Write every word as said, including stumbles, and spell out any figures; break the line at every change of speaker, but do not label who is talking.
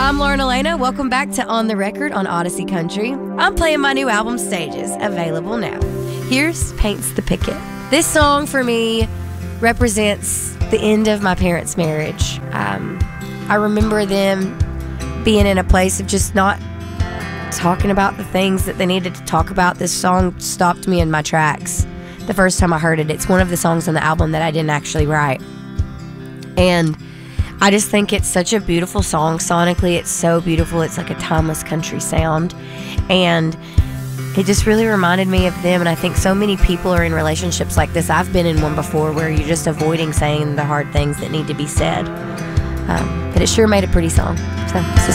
I'm Lauren Elena. Welcome back to On the Record on Odyssey Country. I'm playing my new album, Stages, available now. Here's Paints the Picket. This song for me represents the end of my parents' marriage. Um, I remember them being in a place of just not talking about the things that they needed to talk about. This song stopped me in my tracks the first time I heard it. It's one of the songs on the album that I didn't actually write. And I just think it's such a beautiful song. Sonically, it's so beautiful. It's like a timeless country sound. And it just really reminded me of them. And I think so many people are in relationships like this. I've been in one before where you're just avoiding saying the hard things that need to be said. Um, but it sure made a pretty song. So this is